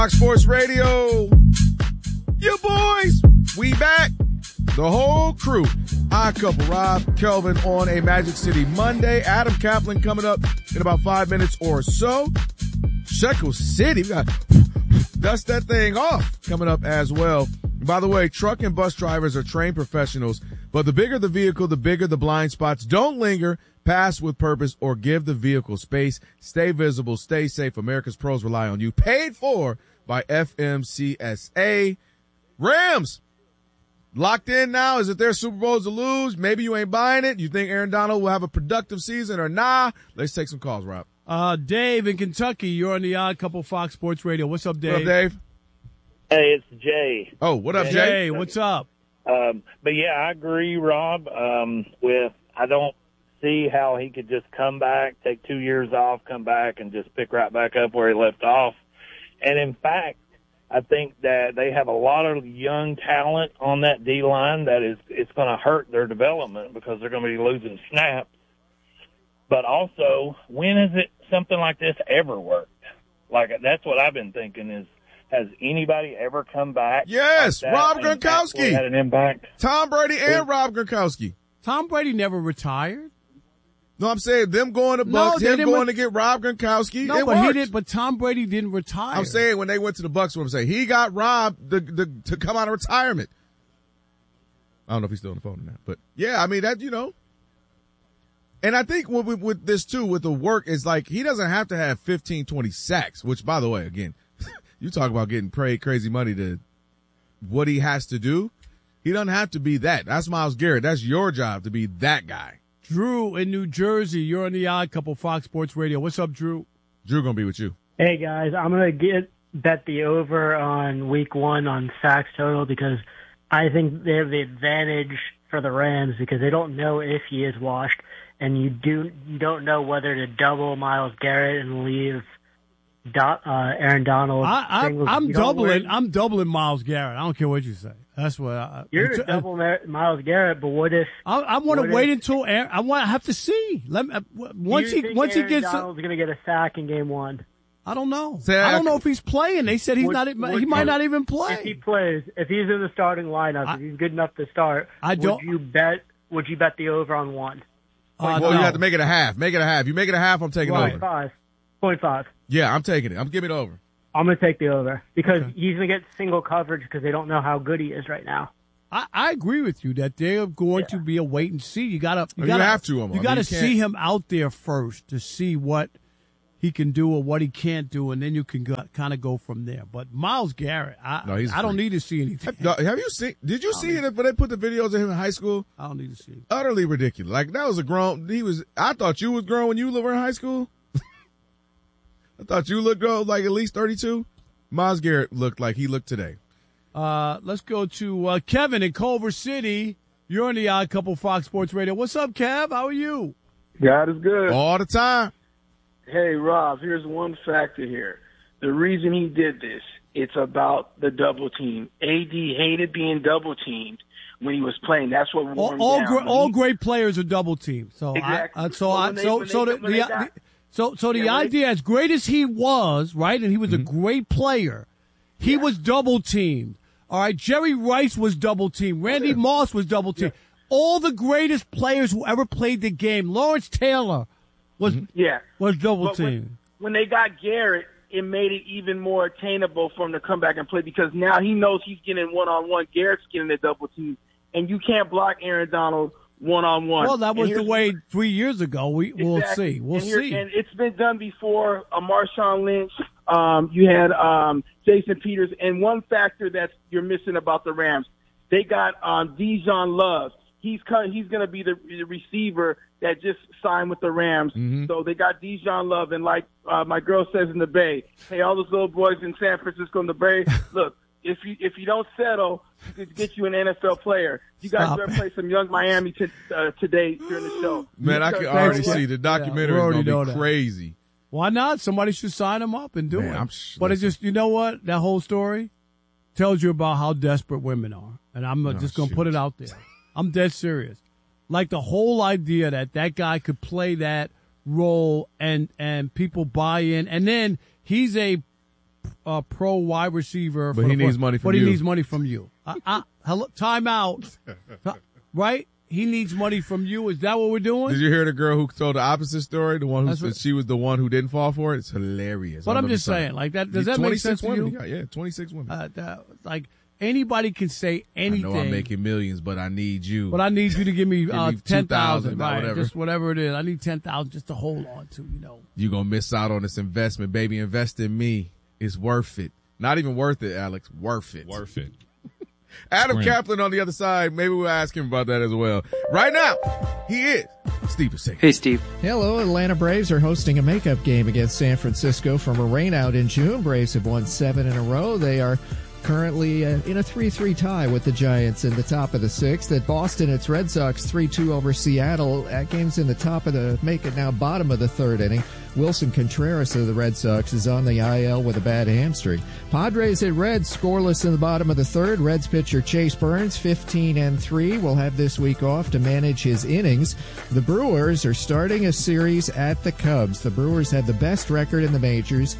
Fox Sports Radio. You boys, we back. The whole crew. Odd Couple, Rob, Kelvin on a Magic City Monday. Adam Kaplan coming up in about 5 minutes or so. Shekel City, we got dust that thing off coming up as well. By the way, truck and bus drivers are trained professionals, but the bigger the vehicle, the bigger the blind spots. Don't linger, pass with purpose, or give the vehicle space. Stay visible, stay safe. America's pros rely on you. Paid for by FMCSA. Rams, locked in now. Is it their Super Bowls to lose? Maybe you ain't buying it. You think Aaron Donald will have a productive season or nah? Let's take some calls, Rob. Dave in Kentucky, you're on the Odd Couple Fox Sports Radio. What's up, Dave? What up, Dave? Hey, it's Jay. Oh, what up, Jay? Jay, what's up? But yeah, I agree, Rob, I don't see how he could just come back, take 2 years off, come back, and just pick right back up where he left off. And in fact, I think that they have a lot of young talent on that D-line that it's going to hurt their development because they're going to be losing snaps. But also, when has something like this ever worked? Like, that's what I've been thinking is, has anybody ever come back? Yes, like Rob Gronkowski. Had an impact. Tom Brady and Rob Gronkowski. Tom Brady never retired. No, I'm saying them going to Bucks, him going to get Rob Gronkowski. No, but he did. But Tom Brady didn't retire. I'm saying when they went to the Bucks, what I'm saying, he got Rob to come out of retirement. I don't know if he's still on the phone or not, but yeah, I mean that, And I think with this too, with the work, is like he doesn't have to have 15, 20 sacks. Which, by the way, again, you talk about getting paid crazy money to what he has to do. He doesn't have to be that. That's Myles Garrett. That's your job to be that guy. Drew in New Jersey, you're on the Odd Couple Fox Sports Radio. What's up, Drew? Drew gonna be with you. Hey guys, I'm gonna bet the over on week 1 on sacks total because I think they have the advantage for the Rams because they don't know if he is washed, and you don't know whether to double Myles Garrett and leave Aaron Donald. I'm doubling Myles Garrett. I don't care what you say. That's what you're going to double Myles Garrett. But what if I want to wait until Aaron? I have to see. Once he gets, Donald's going to get a sack in game 1. I don't know. I don't know if he's playing. They said he might not even play. If he plays, if he's in the starting lineup, if he's good enough to start, would you bet the over on 1? Well, no. You have to make it a half. Make it a half. You make it a half, I'm taking over. 0.5. Yeah, I'm taking it. I'm giving it over. I'm going to take the over because he's going to get single coverage because they don't know how good he is right now. I agree with you that they're going to be a wait and see. You got to see him out there first to see what he can do or what he can't do, and then you can kind of go from there. But Myles Garrett, I don't need to see anything. Have you seen? Did you see it when they put the videos of him in high school? I don't need to see it. Utterly ridiculous. Like that was I thought you was grown when you were in high school. I thought you looked like at least 32. Myles Garrett looked like he looked today. Let's go to Kevin in Culver City. You're on the Odd Couple Fox Sports Radio. What's up, Kev? How are you? God is good. All the time. Hey, Rob, here's one factor here. The reason he did this, it's about the double team. AD hated being double teamed when he was playing. That's what wore him down. All great players are double teamed. So exactly. The idea, as great as he was, right, and he was a great player, he was double teamed. All right, Jerry Rice was double teamed. Randy Moss was double teamed. All the greatest players who ever played the game. Lawrence Taylor was double teamed. When they got Garrett, it made it even more attainable for him to come back and play because now he knows he's getting one-on-one. Garrett's getting a double team, and you can't block Aaron Donald one-on-one. Well, that was the way 3 years ago. We'll see. We'll see. And it's been done before. Marshawn Lynch. You had Jason Peters. And one factor that you're missing about the Rams, they got Dijon Love. He's going to be the receiver that just signed with the Rams. Mm-hmm. So they got Dijon Love. And like my girl says in the Bay, hey, all those little boys in San Francisco in the Bay, look, if you don't settle, we could get you an NFL player. You guys better play some Young Miami today during the show. Man, I can already see the documentary is going to be crazy. Why not? Somebody should sign him up and do it. But it's just, you know what? That whole story tells you about how desperate women are. And I'm just going to put it out there. I'm dead serious. Like the whole idea that guy could play that role and people buy in. And then he's a pro wide receiver. But he needs money from you. But he needs money from you. Hello, time out. Right? He needs money from you. Is that what we're doing? Did you hear the girl who told the opposite story? The one who said she was the one who didn't fall for it? It's hilarious. But I'm just saying, like that. Does that make sense to you? Yeah, 26 women. Like anybody can say anything. I know I'm making millions, but I need you. But I need you to give me 10,000, right? Whatever. Just whatever it is. I need 10,000 just to hold on to. You're gonna miss out on this investment, baby. Invest in me. It's worth it. Not even worth it, Alex. Worth it. Worth it. Adam Kaplan on the other side. Maybe we'll ask him about that as well. Right now, he is Steve Bisceglie. Hey, Steve. Hello. Atlanta Braves are hosting a makeup game against San Francisco from a rainout in June. Braves have won 7 in a row. They are currently in a 3-3 tie with the Giants in the top of the 6th. At Boston, it's Red Sox 3-2 over Seattle. That game's in the top of the, make it now bottom of the 3rd inning. Wilson Contreras of the Red Sox is on the IL with a bad hamstring. Padres at Reds scoreless in the bottom of the 3rd. Reds pitcher Chase Burns, 15-3, will have this week off to manage his innings. The Brewers are starting a series at the Cubs. The Brewers have the best record in the majors,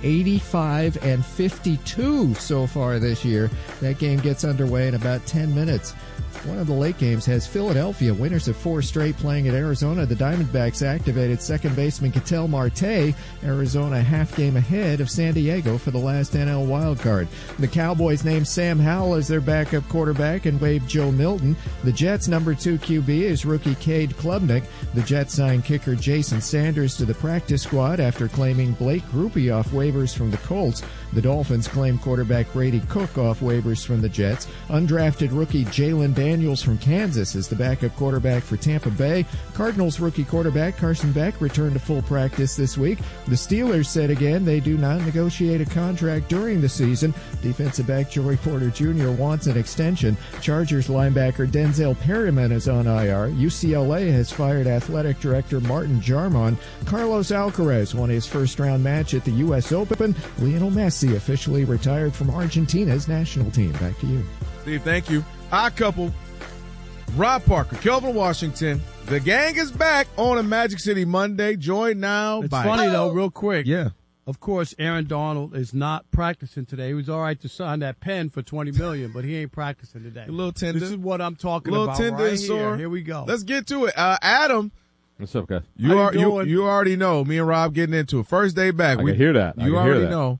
85-52 so far this year. That game gets underway in about 10 minutes. One of the late games has Philadelphia, winners of 4 straight, playing at Arizona. The Diamondbacks activated second baseman Ketel Marte. Arizona half game ahead of San Diego for the last NL wildcard. The Cowboys named Sam Howell as their backup quarterback and waived Joe Milton. The Jets' number 2 QB is rookie Cade Klubnik. The Jets signed kicker Jason Sanders to the practice squad after claiming Blake Grupe off waivers from the Colts. The Dolphins claimed quarterback Brady Cook off waivers from the Jets. Undrafted rookie Jalen Daniels from Kansas is the backup quarterback for Tampa Bay. Cardinals rookie quarterback Carson Beck returned to full practice this week. The Steelers said again they do not negotiate a contract during the season. Defensive back Joey Porter Jr. wants an extension. Chargers linebacker Denzel Perryman is on IR. UCLA has fired athletic director Martin Jarmon. Carlos Alcaraz won his first-round match at the U.S. Open. Lionel Messi officially retired from Argentina's national team. Back to you. Steve, thank you. Odd couple, Rob Parker, Kelvin Washington. The gang is back on a Magic City Monday. Joined now it's by... It's funny, though, real quick. Yeah. Of course, Aaron Donald is not practicing today. He was all right to sign that pen for $20 million, but he ain't practicing today. A little tender. This is what I'm talking about tender right and sore. here. Here we go. Let's get to it. Adam. What's up, guys? You already know. Me and Rob getting into it. First day back. I can hear that. You already know.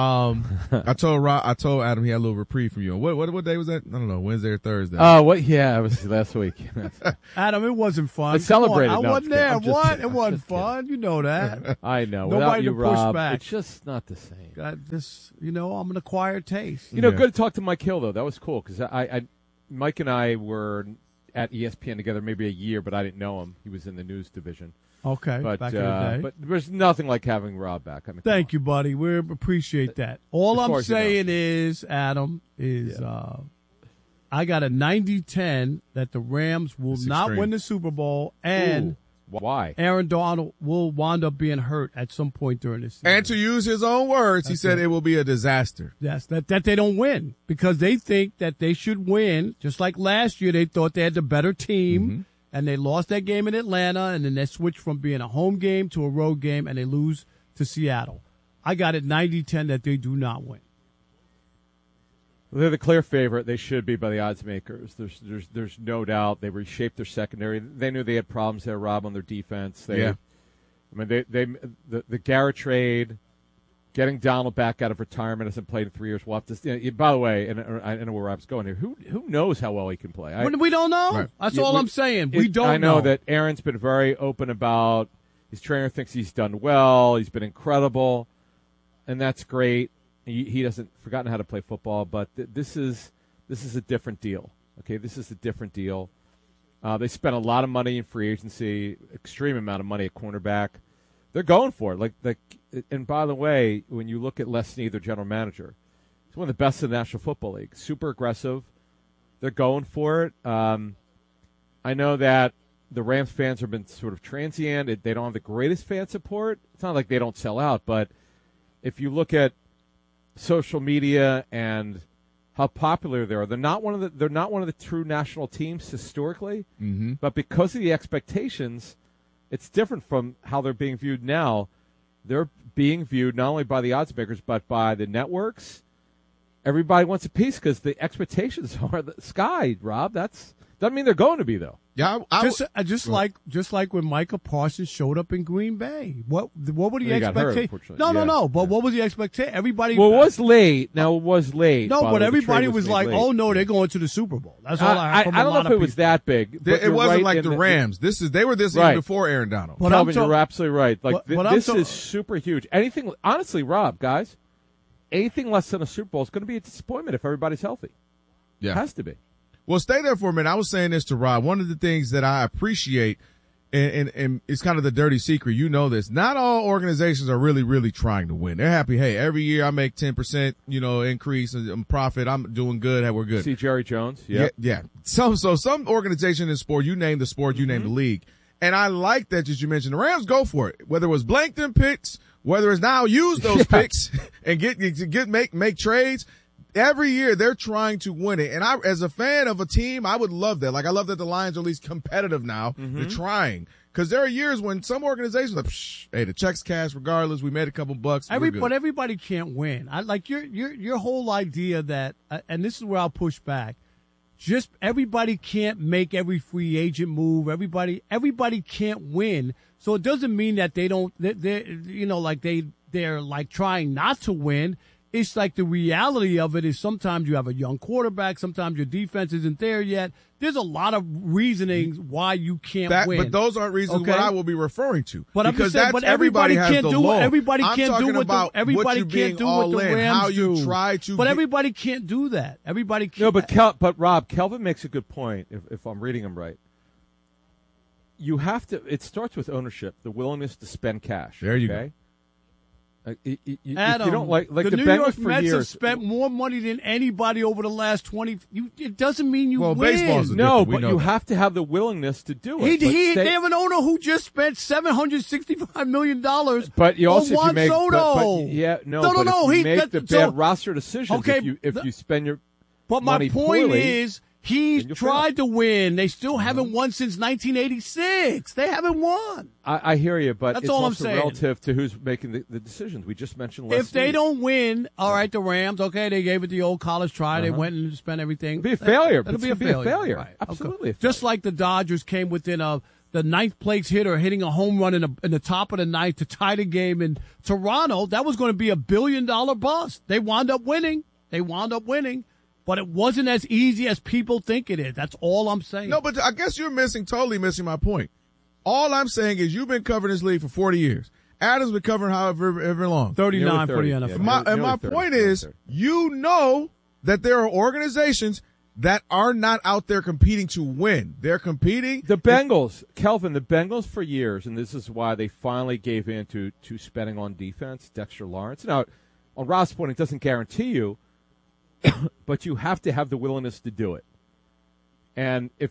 I told Adam he had a little reprieve from you. What day was that? I don't know, Wednesday or Thursday. What? Yeah, it was last week. Adam, it wasn't fun. I celebrated. I wasn't there. What? It wasn't fun. You know that. I know. Nobody Without you, to push Rob, back. it's just not the same. I'm an acquired taste. Good to talk to Mike Hill though. That was cool because Mike and I were at ESPN together maybe a year, but I didn't know him. He was in the news division. Okay, but, back in the day. But there's nothing like having Rob back. I mean, thank you, buddy. We appreciate that. All I'm saying is, Adam, I got a 90-10 that the Rams will not win the Super Bowl, and why? Aaron Donald will wind up being hurt at some point during this season. And to use his own words, he said it will be a disaster. Yes, that they don't win because they think that they should win. Just like last year, they thought they had the better team. Mm-hmm. And they lost that game in Atlanta, and then they switched from being a home game to a road game, and they lose to Seattle. I got it 90-10 that they do not win. Well, they're the clear favorite. They should be by the odds makers. There's no doubt. They reshaped their secondary. They knew they had problems there, Rob, on their defense. The Garrett trade, getting Donald back out of retirement, hasn't played in 3 years. We'll have to, by the way, and I know where Rob's going here. Who knows how well he can play? We don't know. Right. That's all I'm saying. We don't know. I know that Aaron's been very open about his trainer thinks he's done well. He's been incredible, and that's great. He hasn't forgotten how to play football, but this is a different deal. Okay, this is a different deal. They spent a lot of money in free agency, extreme amount of money at cornerback. They're going for it. And by the way, when you look at Les Snead, their general manager, he's one of the best in the National Football League. Super aggressive. They're going for it. I know that the Rams fans have been sort of transient. They don't have the greatest fan support. It's not like they don't sell out, but if you look at social media and how popular they are, they're not one of the true national teams historically. Mm-hmm. But because of the expectations, it's different from how they're being viewed now. they're being viewed not only by the odds makers but by the networks. Everybody wants a piece because the expectations are the sky, Rob. Doesn't mean they're going to be, though. Yeah, just like when Micah Parsons showed up in Green Bay. What were the He got hurt, expectations? unfortunately. No. But what was the expectation? Everybody. Well, it was late. Now it was late. No, by but the way, the everybody trade was made like, late. "Oh no, they're going to the Super Bowl." That's all I heard from I a don't lot know if of it was people. that big. But it you're wasn't right like in the Rams. They were this Right. even before Aaron Donald. But Kelvin, you're absolutely right. Like but this I'm is super huge. Anything, honestly, Rob, guys, anything less than a Super Bowl is going to be a disappointment if everybody's healthy. Yeah. It has to be. Well, stay there for a minute. I was saying this to Rob. One of the things that I appreciate, and it's kind of the dirty secret. You know this. Not all organizations are really, really trying to win. They're happy. Hey, every year I make 10%, increase in profit. I'm doing good. Hey, we're good. See Jerry Jones. Yep. Yeah. So some organization in sport, you name the sport, you name the league. And I like that, as you mentioned, the Rams go for it. Whether it was blank them picks, whether it's now use those picks and make trades. Every year they're trying to win it. And I, as a fan of a team, I would love that. Like, I love that the Lions are at least competitive now. They're trying. Cause there are years when some organizations are like, hey, the check's cash regardless. We made a couple bucks. But everybody can't win. I like your whole idea that, and this is where I'll push back. Just everybody can't make every free agent move. Everybody can't win. So it doesn't mean that they're like trying not to win. It's like the reality of it is sometimes you have a young quarterback. Sometimes your defense isn't there yet. There's a lot of reasonings why you can't win. But those aren't reasons what I will be referring to. But because everybody can't do what everybody I'm can't do talking what everybody can't do what the Rams how you do. try to. But everybody can't do that. Everybody can't. No, but Rob, Kelvin makes a good point. If I'm reading him right, you have to. It starts with ownership, the willingness to spend cash. There you go. Adam, if you don't like the New Bengals York for Mets years have spent more money than anybody over the last 20. It doesn't mean you win. Baseball's no, different. but you have to have the willingness to do it. They have an owner who just spent $765 million. But you also, on Juan if you make, Soto. no. If you make the bad roster decisions, Okay, if you spend your But my money point poorly, is, he tried to win. They still haven't won since 1986. They haven't won. I hear you, but That's it's all I'm also saying. relative to who's making the decisions. We just mentioned Les If they Snead. don't win, all right, the Rams, okay, they gave it the old college try. They went and spent everything. It'll be a failure. It'll be It's a gonna failure. Right. Absolutely. Okay. Just like the Dodgers came within the ninth place hitter hitting a home run in the top of the ninth to tie the game in Toronto. That was going to be $1 billion bust. They wound up winning. But it wasn't as easy as people think it is. That's all I'm saying. No, but I guess you're totally missing my point. All I'm saying is you've been covering this league for 40 years. Adam's been covering however long. 39 for the NFL. Yeah, my point is, you know that there are organizations that are not out there competing to win. They're competing. The Bengals, Kelvin, the Bengals for years, and this is why they finally gave in to spending on defense, Dexter Lawrence. Now, on Rob's point, it doesn't guarantee you, but you have to have the willingness to do it. And if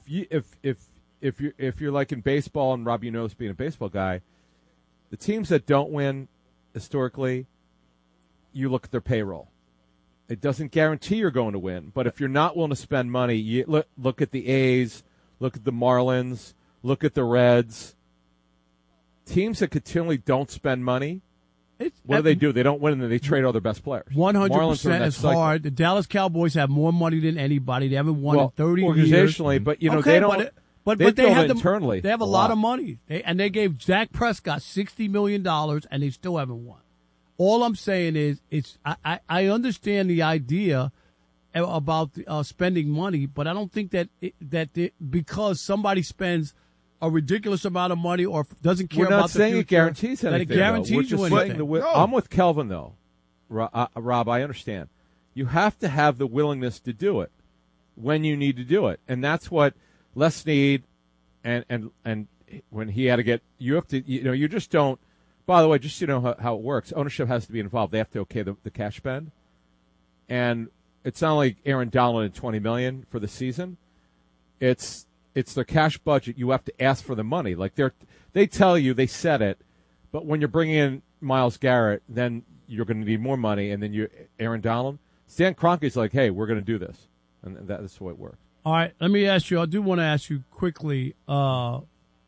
you're like in baseball, and Rob, you know this being a baseball guy, the teams that don't win historically, you look at their payroll. It doesn't guarantee you're going to win, but if you're not willing to spend money, you look at the A's, look at the Marlins, look at the Reds. Teams that continually don't spend money, what do? They don't win, and then they trade all their best players. 100% is hard. The Dallas Cowboys have more money than anybody. They haven't won in 30 years. Organizationally, but they don't. But they have internally. They have a lot of money, and they gave Dak Prescott $60 million, and they still haven't won. All I'm saying is, I understand the idea about spending money, but I don't think that because somebody spends a ridiculous amount of money or doesn't care about the future. We're not saying it guarantees anything. That it guarantees you anything. No. I'm with Kelvin, though. Rob, I understand. You have to have the willingness to do it when you need to do it. And that's what Les Snead and when he had to get – you have to – you just don't – by the way, just so you know how it works, ownership has to be involved. They have to okay the cash spend. And it's not like Aaron Donald and $20 million for the season. It's their cash budget. You have to ask for the money. Like they tell you, they set it, but when you're bringing in Myles Garrett, then you're going to need more money, and then Aaron Donald. Stan Kroenke's like, hey, we're going to do this, and that's the way it works. All right, let me ask you. I do want to ask you quickly.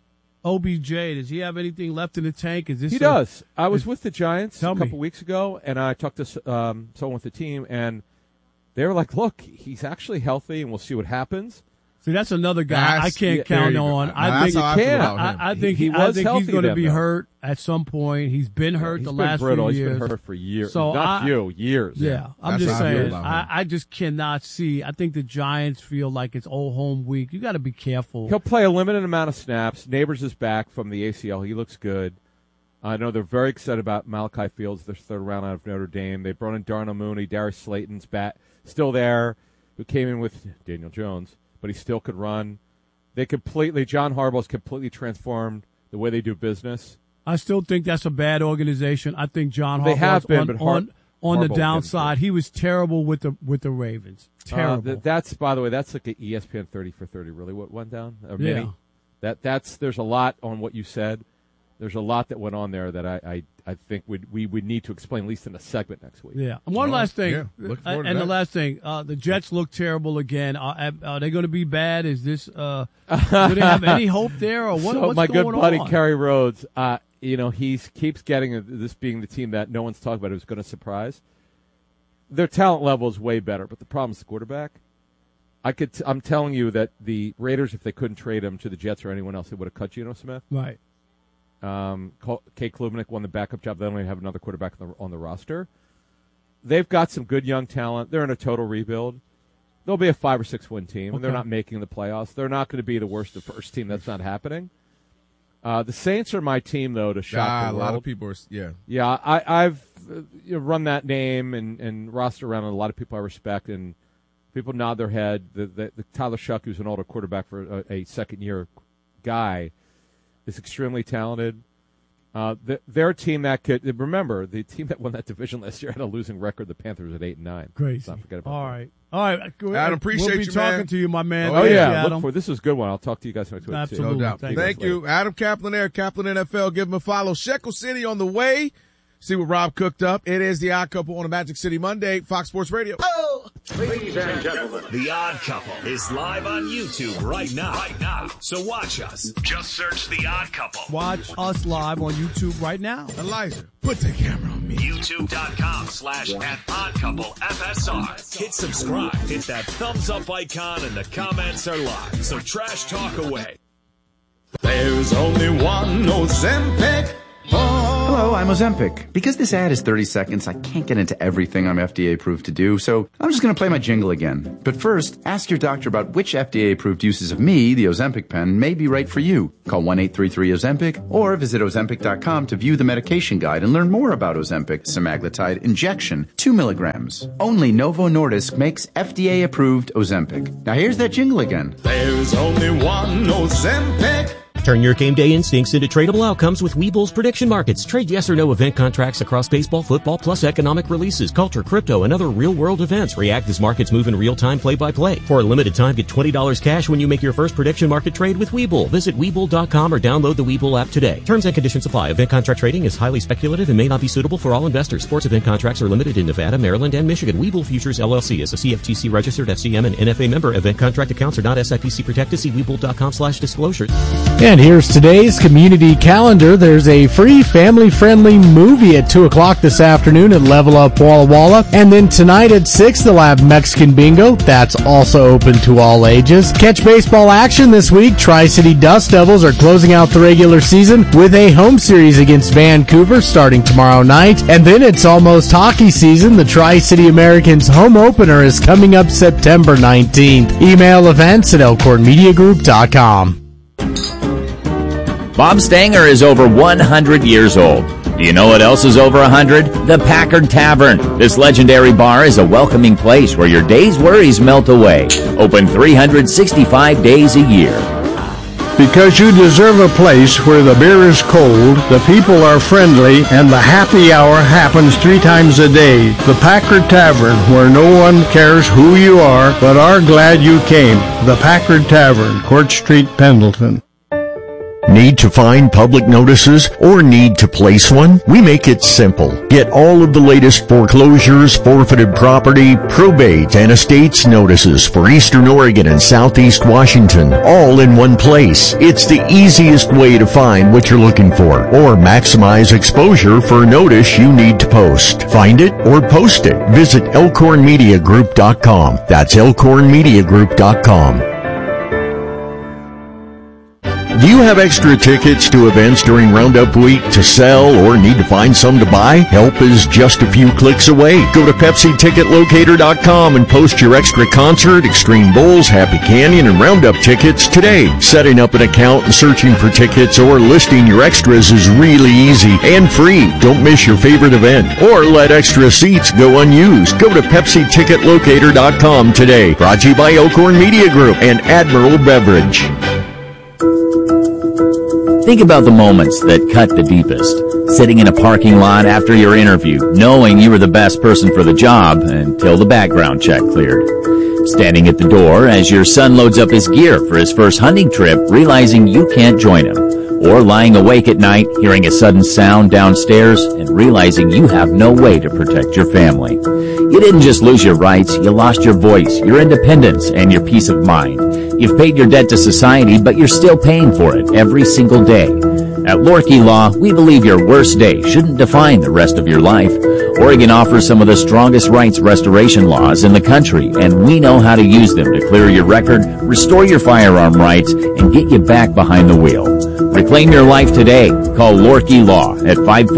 OBJ? Does he have anything left in the tank? Is this He does. I was with the Giants Tell a me. couple weeks ago, and I talked to someone with the team, and they were like, look, he's actually healthy, and we'll see what happens. See, that's another guy I can't count on. I think he's going to be hurt at some point. He's been hurt the last few years. He's been hurt for years. So years. Yeah, I'm just saying. I just cannot see. I think the Giants feel like it's old home week. You got to be careful. He'll play a limited amount of snaps. Neighbors is back from the ACL. He looks good. I know they're very excited about Malachi Fields, their third round out of Notre Dame. They brought in Darnell Mooney. Darius Slayton's still there, who came in with Daniel Jones, but he still could run. John Harbaugh's completely transformed the way they do business. I still think that's a bad organization. I think John They have Harbaugh's been, on the downside. He was terrible with the Ravens. Terrible. That's, by the way, that's like an ESPN 30 for 30. Really, what went down? Yeah. There's a lot on what you said. There's a lot that went on there that I think we would need to explain, at least in a segment next week. Yeah. And one last thing. The last thing, the Jets look terrible again. Are they going to be bad? Is this? Do they have any hope there, or what? So what's my going good buddy on? Kerry Rhodes, he keeps getting this being the team that no one's talking about who's going to surprise. Their talent level is way better, but the problem is the quarterback. I'm telling you that the Raiders, if they couldn't trade him to the Jets or anyone else, they would have cut Geno Smith. Right. Kate Klubnik won the backup job. They only have another quarterback on the roster. They've got some good young talent. They're in a total rebuild. They'll be a 5 or 6 win team, and they're not making the playoffs. They're not going to be the worst of first team. That's not happening. The Saints are my team, though, to shock the world. A lot of people are, yeah. Yeah, I've run that name and roster around a lot of people I respect, and people nod their head. The Tyler Shuck, who's an older quarterback for a second-year guy, is extremely talented. They're a team that could remember the team that won that division last year had a losing record. The Panthers at 8-9. Crazy. Let's not forget about All that. right. All right. Adam, appreciate we'll be you, talking man. to you, my man. Oh yeah, Adam. this is a good one. I'll talk to you guys next week. Absolutely. No doubt. Thank you. Adam Kaplan there, Kaplan NFL. Give him a follow. Shekel City on the way. See what Rob cooked up. It is The Odd Couple on a Magic City Monday, Fox Sports Radio. Ladies and gentlemen, The Odd Couple is live on YouTube right now. So watch us. Just search The Odd Couple. Watch us live on YouTube right now. Elijah, put the camera on me. YouTube.com/@oddcouplefsr. Hit subscribe. Hit that thumbs up icon, and the comments are live. So trash talk away. There's only one Ozempic. Hello, I'm Ozempic. Because this ad is 30 seconds, I can't get into everything I'm FDA approved to do, so I'm just going to play my jingle again. But first, ask your doctor about which FDA approved uses of me, the Ozempic pen, may be right for you. Call 1-833-OZEMPIC or visit Ozempic.com to view the medication guide and learn more about Ozempic semaglutide injection, 2 milligrams. Only Novo Nordisk makes FDA approved Ozempic. Now here's that jingle again. There's only one Ozempic. Turn your game day instincts into tradable outcomes with Webull's prediction markets. Trade yes or no event contracts across baseball, football, plus economic releases, culture, crypto, and other real-world events. React as markets move in real time, play-by-play. For a limited time, get $20 cash when you make your first prediction market trade with Webull. Visit Webull.com or download the Webull app today. Terms and conditions apply. Event contract trading is highly speculative and may not be suitable for all investors. Sports event contracts are limited in Nevada, Maryland, and Michigan. Webull Futures, LLC is a CFTC registered FCM and NFA member. Event contract accounts are not SIPC protected. See Webull.com/disclosures. And here's today's community calendar. There's a free family-friendly movie at 2 o'clock this afternoon at Level Up Walla Walla. And then tonight at 6, they'll have Mexican Bingo. That's also open to all ages. Catch baseball action this week. Tri-City Dust Devils are closing out the regular season with a home series against Vancouver starting tomorrow night. And then it's almost hockey season. The Tri-City Americans home opener is coming up September 19th. Email events at elkhornmediagroup.com. Bob Stanger is over 100 years old. Do you know what else is over 100? The Packard Tavern. This legendary bar is a welcoming place where your day's worries melt away. Open 365 days a year. Because you deserve a place where the beer is cold, the people are friendly, and the happy hour happens 3 times a day. The Packard Tavern, where no one cares who you are, but are glad you came. The Packard Tavern, Court Street, Pendleton. Need to find public notices or need to place one? We make it simple. Get all of the latest foreclosures, forfeited property, probate, and estates notices for Eastern Oregon and Southeast Washington, all in one place. It's the easiest way to find what you're looking for or maximize exposure for a notice you need to post. Find it or post it. Visit elkhornmediagroup.com. That's elkhornmediagroup.com. Do you have extra tickets to events during Roundup Week to sell or need to find some to buy? Help is just a few clicks away. Go to PepsiTicketLocator.com and post your extra concert, Extreme Bowls, Happy Canyon, and Roundup tickets today. Setting up an account and searching for tickets or listing your extras is really easy and free. Don't miss your favorite event or let extra seats go unused. Go to PepsiTicketLocator.com today. Brought to you by Elkhorn Media Group and Admiral Beverage. Think about the moments that cut the deepest. Sitting in a parking lot after your interview, knowing you were the best person for the job until the background check cleared. Standing at the door as your son loads up his gear for his first hunting trip, realizing you can't join him. Or lying awake at night, hearing a sudden sound downstairs and realizing you have no way to protect your family. You didn't just lose your rights, you lost your voice, your independence, and your peace of mind. You've paid your debt to society, but you're still paying for it every single day. At Lorkey Law, we believe your worst day shouldn't define the rest of your life. Oregon offers some of the strongest rights restoration laws in the country, and we know how to use them to clear your record, restore your firearm rights, and get you back behind the wheel. Reclaim your life today. Call Lorkey Law at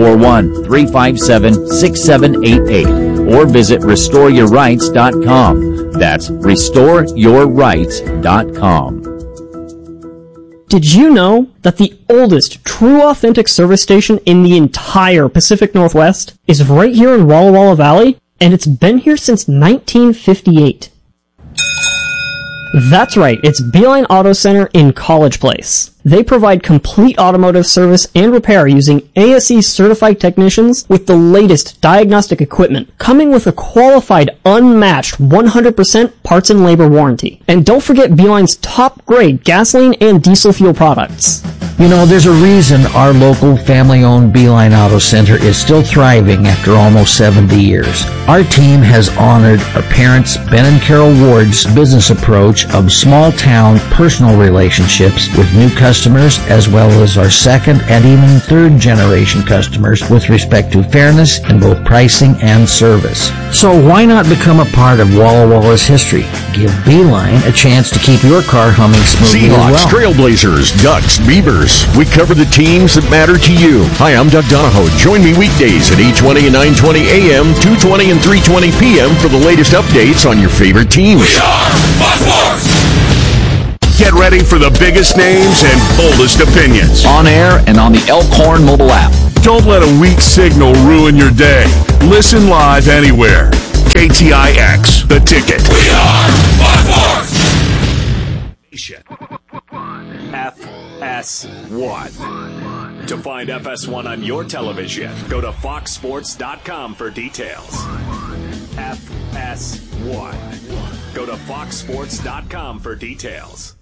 541-357-6788 or visit RestoreYourRights.com. That's RestoreYourRights.com. Did you know that the oldest true authentic service station in the entire Pacific Northwest is right here in Walla Walla Valley? And it's been here since 1958. That's right, it's Beeline Auto Center in College Place. They provide complete automotive service and repair using ASE certified technicians with the latest diagnostic equipment, coming with a qualified, unmatched 100% parts and labor warranty. And don't forget Beeline's top grade gasoline and diesel fuel products. You know, there's a reason our local family-owned Beeline Auto Center is still thriving after almost 70 years. Our team has honored our parents, Ben and Carol Ward's business approach of small-town personal relationships with new customers, as well as our second and even third-generation customers with respect to fairness in both pricing and service. So why not become a part of Walla Walla's history? Give Beeline a chance to keep your car humming smoothly Seahawks, as well. Trailblazers, Ducks, Beavers. We cover the teams that matter to you. Hi, I'm Doug Donahoe. Join me weekdays at 8:20 and 9:20 a.m., 2:20 and 3:20 p.m. for the latest updates on your favorite teams. We are Fox Sports! Get ready for the biggest names and boldest opinions. On air and on the Elkhorn mobile app. Don't let a weak signal ruin your day. Listen live anywhere. KTIX, The Ticket. We are Fox Sports! FS1. To find FS1 on your television, go to foxsports.com for details. FS1. Go to foxsports.com for details.